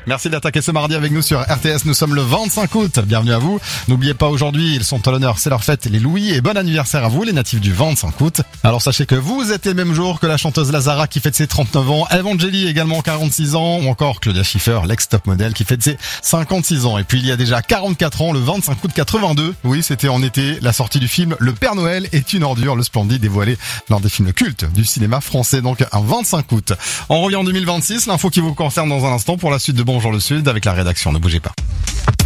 Merci d'attaquer ce mardi avec nous sur RTS. Nous sommes le 25 août. Bienvenue à vous. N'oubliez pas aujourd'hui, ils sont à l'honneur, c'est leur fête, les Louis, et bon anniversaire à vous, les natifs du 25 août. Alors sachez que vous êtes les mêmes jours que la chanteuse Lazara qui fête ses 39 ans, Evangélie également 46 ans, ou encore Claudia Schiffer, l'ex-top modèle qui fête ses 56 ans. Et puis il y a déjà 44 ans, le 25 août 82, oui c'était en été, la sortie du film Le Père Noël est une ordure, le Splendide dévoilé l'un des films cultes du cinéma français, donc un 25 août. On revient en 2026, l'info qui vous concerne dans un instant pour la suite de Bonjour le Sud avec la rédaction, ne bougez pas.